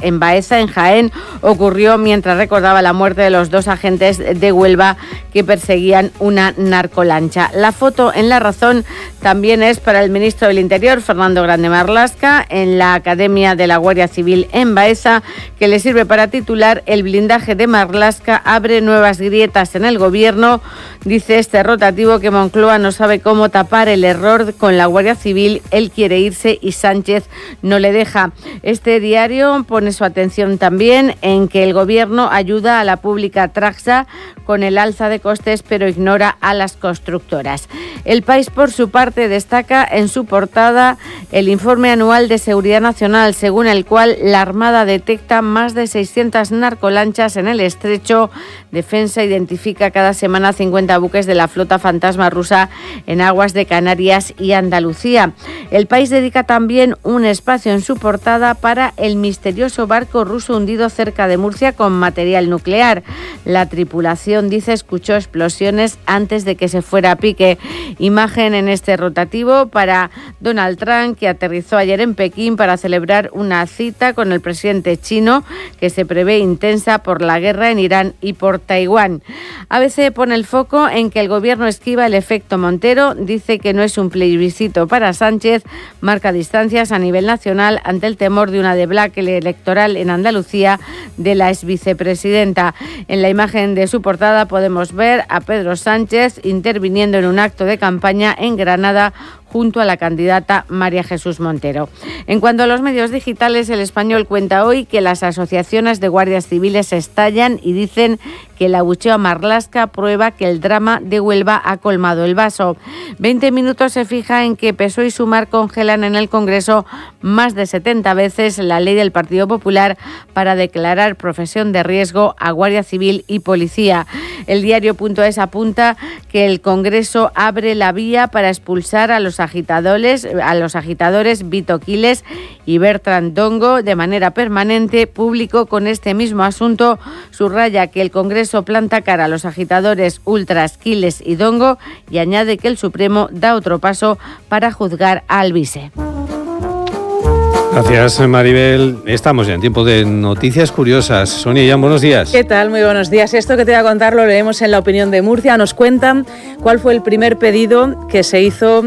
en Baeza, en Jaén, ocurrió mientras recordaba la muerte de los 2 agentes de Huelva que perseguían una narcolancha. La foto en La Razón también es para el ministro del Interior, Fernando Grande Marlaska, en la Academia de la Guardia Civil en Baeza, que le sirve para titular: el blindaje de Marlaska abre nuevas grietas en el gobierno. Dice este rotativo que Moncloa no sabe cómo tapar el error con la Guardia Civil, él quiere irse y Sánchez no le deja. Este diario pone su atención también en que el gobierno ayuda a la pública Traxa con el alza de costes, pero ignora a las constructoras. El País, por su parte, destaca en su portada el informe anual de Seguridad Nacional, según el cual la Armada detecta más de 600 narcolanchas en el estrecho. Defensa identifica cada semana 50 buques de la flota fantasma rusa en aguas de Canarias y Andalucía. El País dedica también un espacio en su portada para el misterioso barco ruso hundido cerca de Murcia con material nuclear. La tripulación, dice, escuchó explosiones antes de que se fuera a pique. Imagen en este rotativo para Donald Trump, que aterrizó ayer en Pekín para celebrar una cita con el presidente chino, que se prevé intensa por la guerra en Irán y por Taiwán. ABC pone el foco en que el gobierno esquiva el efecto Montero, dice que no es un plebiscito para Sánchez, marca distancias a nivel nacional ante el temor de una debacle electoral en Andalucía de la exvicepresidenta. En la imagen de su portada podemos ver a Pedro Sánchez interviniendo en un acto de campaña en Granada junto a la candidata María Jesús Montero. En cuanto a los medios digitales, El Español cuenta hoy que las asociaciones de guardias civiles estallan y dicen que el abucheo a Marlaska prueba que el drama de Huelva ha colmado el vaso. 20 Minutos se fija en que PSOE y Sumar congelan en el Congreso más de 70 veces la ley del Partido Popular para declarar profesión de riesgo a Guardia Civil y Policía. El diario.es apunta que el Congreso abre la vía para expulsar a los agitadores Vito Quiles y Bertrand Dongo de manera permanente. Público, con este mismo asunto, subraya que el Congreso planta cara a los agitadores ultras Quiles y Dongo y añade que el Supremo da otro paso para juzgar a Alvise. Gracias, Maribel. Estamos ya en tiempo de noticias curiosas. Sonia Jan, buenos días. ¿Qué tal? Muy buenos días. Esto que te voy a contar lo leemos en La Opinión de Murcia. Nos cuentan cuál fue el primer pedido que se hizo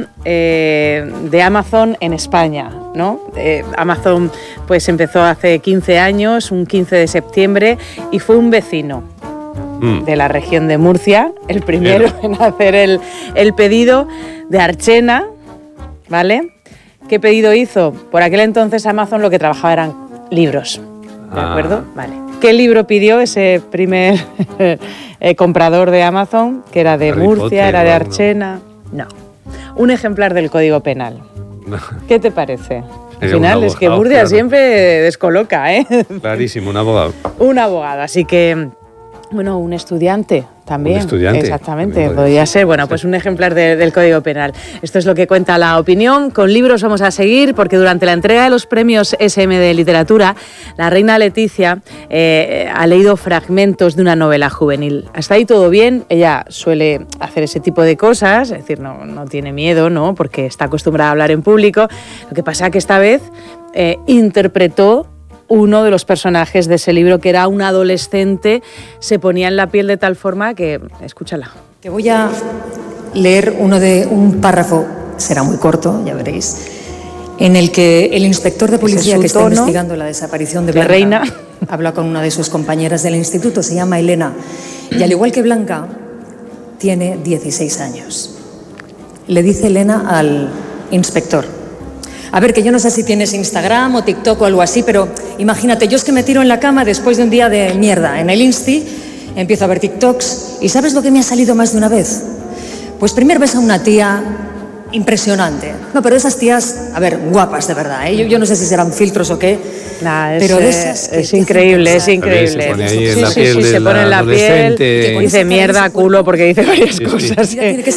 de Amazon en España, ¿no? Amazon pues empezó hace 15 años, un 15 de septiembre, y fue un vecino de la región de Murcia, el primero en hacer el pedido, de Archena, ¿vale? ¿Qué pedido hizo? Por aquel entonces Amazon lo que trabajaba eran libros, ¿de acuerdo? Vale. ¿Qué libro pidió ese primer comprador de Amazon? Que era de Murcia, Potter, era de Archena. No. Un ejemplar del Código Penal. ¿Qué te parece? Al final es que Murcia siempre descoloca, ¿eh? Clarísimo, un abogado. Un abogado, así que, bueno, un estudiante también. Un estudiante. Exactamente, también podría ser. Bueno, pues un ejemplar del Código Penal. Esto es lo que cuenta La Opinión. Con libros vamos a seguir, porque durante la entrega de los premios SM de literatura, la reina Leticia ha leído fragmentos de una novela juvenil. Hasta ahí todo bien. Ella suele hacer ese tipo de cosas, es decir, no tiene miedo, ¿no? Porque está acostumbrada a hablar en público. Lo que pasa es que esta vez interpretó uno de los personajes de ese libro, que era un adolescente, se ponía en la piel de tal forma que... Escúchala. Te voy a leer un párrafo, será muy corto, ya veréis, en el que el inspector de policía que está investigando la desaparición de Blanca reina habla con una de sus compañeras del instituto, se llama Elena, y al igual que Blanca, tiene 16 años. Le dice Elena al inspector: a ver, que yo no sé si tienes Instagram o TikTok o algo así, pero imagínate, yo es que me tiro en la cama después de un día de mierda en el Insti, empiezo a ver TikToks, ¿y sabes lo que me ha salido más de una vez? Pues primero ves a una tía impresionante. No, pero esas tías, a ver, guapas de verdad, ¿eh? Yo no sé si serán filtros o qué, pero de esas es increíble, es increíble. Se pone ahí en Sí, la piel se pone en la piel, dice mierda, culo, porque dice varias cosas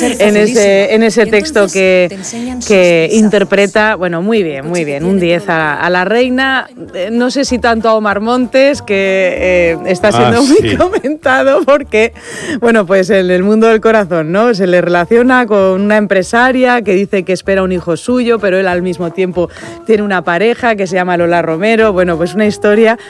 en ese texto que interpreta. Bueno, muy bien, un 10 a la reina. No sé si tanto a Omar Montes, que está siendo muy comentado, porque, bueno, pues en el mundo del corazón, ¿no? Se le relaciona con una empresaria que dice que espera un hijo suyo, pero él al mismo tiempo tiene una pareja que se llama Lola Romero. Bueno, pues una historia